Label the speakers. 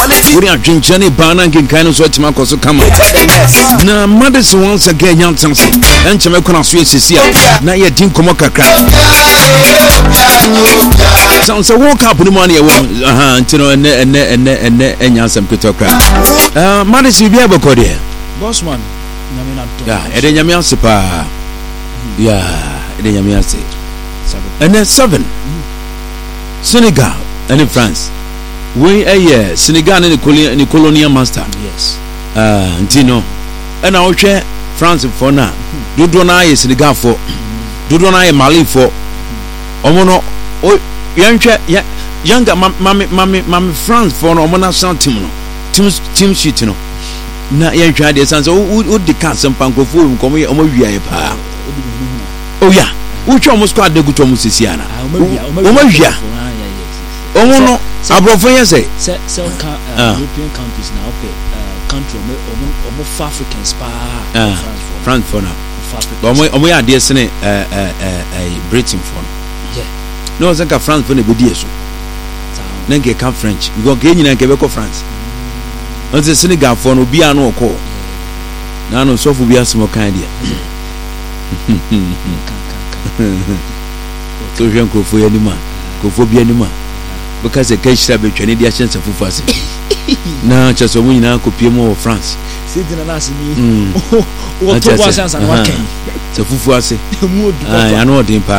Speaker 1: we are drinking banana and kind of sweat my coso come na mothers once again young something and chama kona so esisia na ye din komo kakra sounds a walk up no money ntino enne enya sam kitokra mothers bi abakode
Speaker 2: bossman nyamina to
Speaker 1: yeah ede nyamia sepa yeah ede nyamia se and then 7 Senegal and France we Senegal and the colonial master
Speaker 2: yes
Speaker 1: ntino and I share France for now dodo na ye Senegal for dodo na ye Mali for omono o yanhwe yanga mami France for no omo national team no team sheet no na yanhwe ade sense o de ka sempankrofo nkomo ye omo wiaye pa oh yeah uchi omo squad de guto omo sisiana omo wia omo no abrofo ye say
Speaker 2: European countries now okay country omo Africans pa
Speaker 1: France for now omo ya de sene Britain for
Speaker 2: yeah
Speaker 1: no zaka France for na bedi eso na nke ka French because ke nyina nke be ko France on the Senegal for no bia no ko na no so fu bia smo kan dia to hwen ko fo yanima ko fo bia anima because e ka shira be twene dia chance fufu ase na chaso mu nyina ko pie mo France
Speaker 2: sidina na asini o to wa sansa na wa kan
Speaker 1: se fufu ase
Speaker 2: mu odu
Speaker 1: ah ya no odin pa